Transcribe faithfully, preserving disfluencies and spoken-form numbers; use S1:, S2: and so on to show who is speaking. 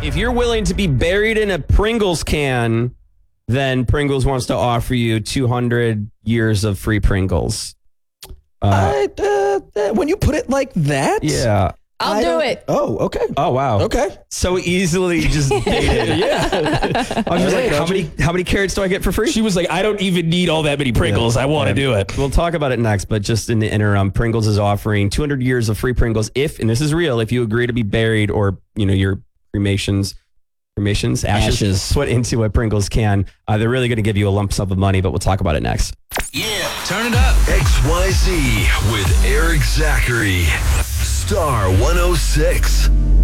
S1: If you're willing to be buried in a Pringles can, then Pringles wants to offer you two hundred years of free Pringles.
S2: Uh, I, uh, when you put it like that,
S1: yeah.
S3: I'll
S2: I
S3: do
S2: don't-
S3: it.
S2: Oh, okay.
S1: Oh, wow.
S2: Okay.
S1: So easily just dated.
S2: Yeah.
S1: I was just like, how many how many carrots do I get for free?
S4: She was like, I don't even need all that many Pringles. I want to do it.
S1: We'll talk about it next, but just in the interim, Pringles is offering two hundred years of free Pringles if, and this is real, if you agree to be buried or, you know, your cremations, cremations, ashes,
S2: Ashes.
S1: put into a Pringles can. Uh, they're really going to give you a lump sum of money, but we'll talk about it next.
S5: Yeah, turn it up. X Y Z with Eric Zachary. Star one oh six.